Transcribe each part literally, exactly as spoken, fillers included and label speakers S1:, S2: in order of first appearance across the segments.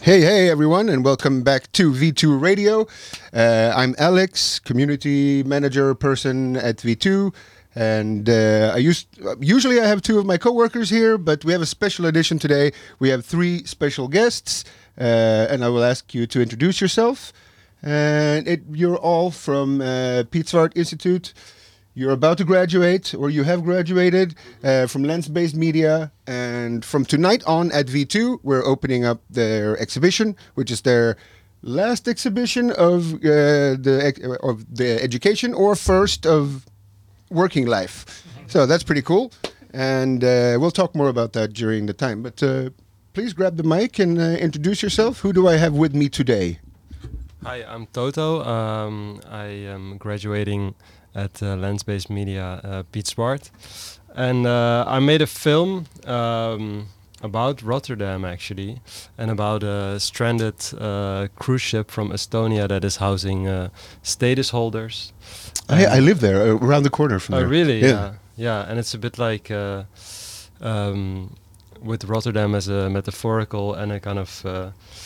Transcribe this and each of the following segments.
S1: Hey, hey, everyone, and welcome back to V two Radio. Uh, I'm Alex, community manager person at V two, and uh, I used usually I have two of my coworkers here, but we have a special edition today. We have three special guests, uh, and I will ask you to introduce yourself. And it, you're all from uh, Piet Zwart Institute. You're about to graduate, or you have graduated uh, from Lens-Based Media, and from tonight on at V two, we're opening up their exhibition, which is their last exhibition of uh, the of the education, or first of working life. So that's pretty cool, and uh, we'll talk more about that during the time. But uh, please grab the mic and uh, introduce yourself. Who do I have with me today?
S2: Hi, I'm Toto. Um, I am graduating at uh, Lens-Based Media, uh, Piet Zwart. And uh, I made a film um, about Rotterdam, actually, and about a stranded uh, cruise ship from Estonia that is housing uh, status holders.
S1: I, I live there, uh, around the corner from
S2: oh,
S1: there.
S2: Oh, really?
S1: Yeah.
S2: yeah. Yeah, and it's a bit like uh, um, with Rotterdam as a metaphorical and a kind of uh,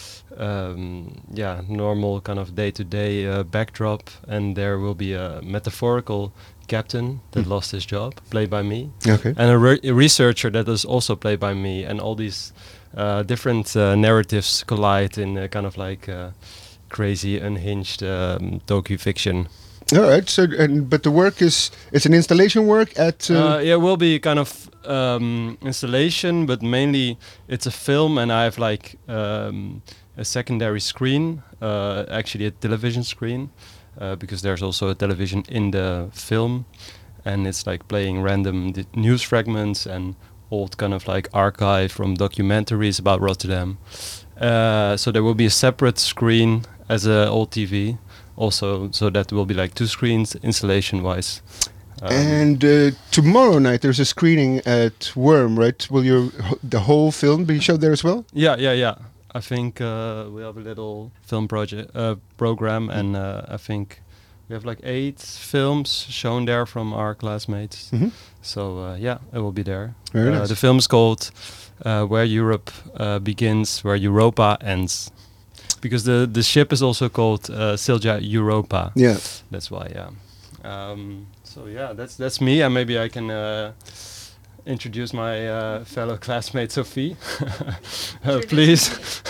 S2: um, yeah normal kind of day-to-day uh, backdrop, and there will be a metaphorical captain that mm. lost his job, played by me,
S1: okay.
S2: and a, re- a researcher that is also played by me, and all these uh, different uh, narratives collide in a kind of like uh, crazy, unhinged um, docu-fiction.
S1: All right. So, and but the work is it's an installation work at. Uh,
S2: uh, yeah, it will be kind of um, installation, but mainly it's a film, and I have like um, a secondary screen, uh, actually a television screen, uh, because there's also a television in the film, and it's like playing random d- news fragments and old kind of like archive from documentaries about Rotterdam. Uh, so there will be a separate screen as a old T V. Also, so that will be like two screens installation-wise. Um,
S1: and uh, tomorrow night there's a screening at Worm, right? Will your the whole film be showed there as well?
S2: Yeah, yeah, yeah. I think uh, we have a little film project uh, program, and uh, I think we have like eight films shown there from our classmates.
S1: Mm-hmm.
S2: So uh, yeah, it will be there.
S1: Very
S2: uh,
S1: nice.
S2: The film is called uh, "Where Europe uh, Begins, Where Europa Ends." Because the, the ship is also called uh, Silja Europa.
S1: Yeah,
S2: that's why. Yeah. Um, so yeah, that's that's me, and maybe I can uh, introduce my uh, fellow classmate Sophie. uh, please.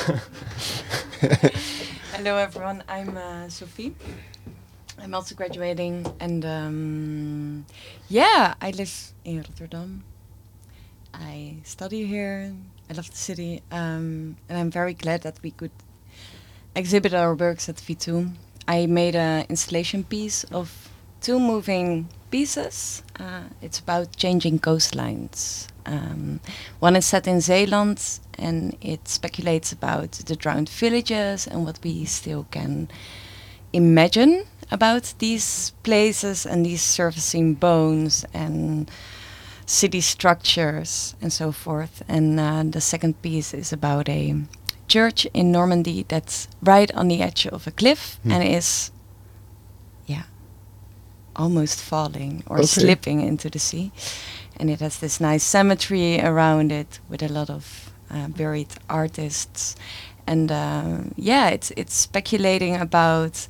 S3: Hello everyone, I'm uh, Sophie. I'm also graduating, and um, yeah, I live in Rotterdam. I study here. I love the city, um, and I'm very glad that we could exhibit our works at V two. I made an installation piece of two moving pieces. Uh, it's about changing coastlines. Um, one is set in Zeeland, and it speculates about the drowned villages and what we still can imagine about these places and these surfacing bones and city structures and so forth. And uh, the second piece is about a church in Normandy that's right on the edge of a cliff hmm. and is, yeah, almost falling or okay. slipping into the sea. And it has this nice cemetery around it with a lot of uh, buried artists. And uh, yeah, it's it's speculating about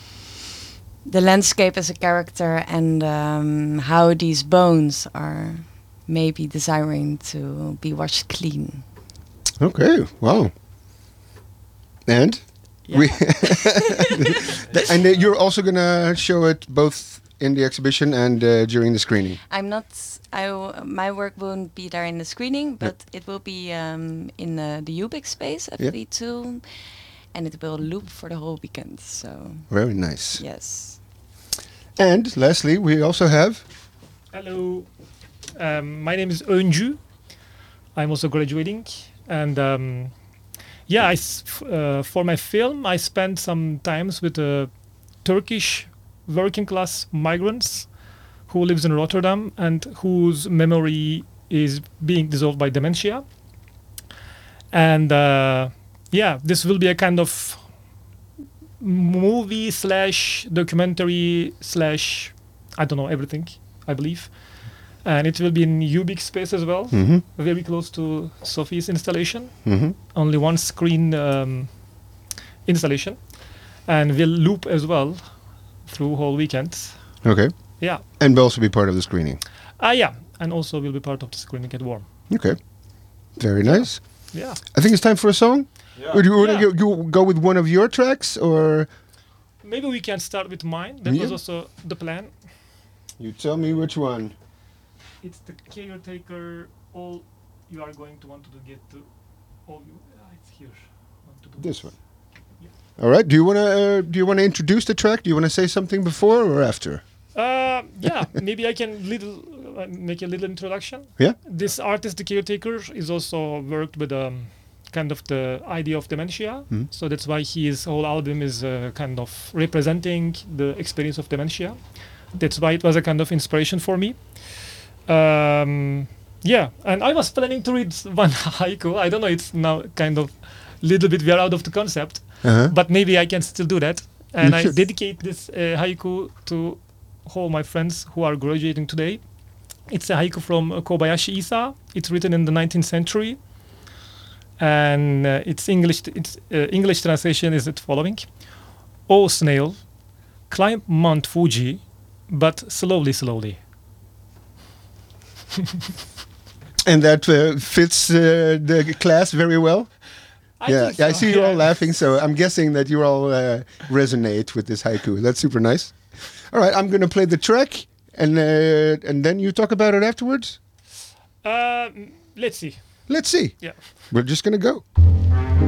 S3: the landscape as a character, and um, how these bones are maybe desiring to be washed clean.
S1: Okay, wow. And
S3: yeah.
S1: we and uh, you're also gonna show it both in the exhibition and uh, during the screening.
S3: I'm not. I w- my work won't be there in the screening, but yep. it will be um, in uh, the Ubik space at yep. V two, and it will loop for the whole weekend. So
S1: very nice.
S3: Yes.
S1: And lastly, we also have.
S4: Hello, um, my name is Önju. I'm also graduating, and. Um, Yeah, I s- f- uh, for my film, I spent some times with uh, Turkish working class migrants who lives in Rotterdam and whose memory is being dissolved by dementia. And uh, yeah, this will be a kind of movie slash documentary slash, I don't know, everything, I believe. and it will be in Ubik space as well,
S1: Mm-hmm.
S4: very close to Sophie's installation.
S1: Mm-hmm.
S4: Only one screen um, installation, and will loop as well through whole weekends.
S1: Okay.
S4: Yeah.
S1: And will also be part of the screening.
S4: Ah, yeah, and also will be part of the screening at Warm.
S1: Okay. Very nice.
S4: Yeah.
S1: I think it's time for a song.
S2: Yeah.
S1: Or do you want
S4: Yeah.
S1: to go, go, go with one of your tracks, or
S4: Maybe we can start with mine. That
S1: Yeah.
S4: was also the plan.
S1: you tell me which one?
S4: It's the caretaker. All you are going to want to get to. All you. Ah, it's here. Want to do
S1: This one. All right. Do you want to uh, do you want to introduce the track? Do you want to say something before or after?
S4: Uh, yeah, maybe I can little uh, make a little introduction.
S1: Yeah.
S4: This artist, the caretaker, is also worked with um, kind of the idea of dementia.
S1: Mhm.
S4: So that's why his whole album is uh, kind of representing the experience of dementia. That's why it was a kind of inspiration for me. Um, yeah, and I was planning to read one haiku. I don't know. It's now kind of little bit we are out of the concept,
S1: Uh-huh.
S4: but maybe I can still do that. And
S1: You
S4: I
S1: should.
S4: dedicate this uh, haiku to all my friends who are graduating today. It's a haiku from uh, Kobayashi Isa. It's written in the nineteenth century, and uh, its English its uh, English translation is the following: "O snail, climb Mount Fuji, but slowly, slowly."
S1: And that uh, fits uh, the class very well.
S4: I
S1: yeah,
S4: think
S1: I
S4: so,
S1: see you all
S4: yeah.
S1: laughing, so I'm guessing that you all uh, resonate with this haiku. That's super nice. All right, I'm going to play the track, and uh, and then you talk about it afterwards.
S4: Uh, let's see.
S1: Let's see.
S4: Yeah.
S1: We're just going to go.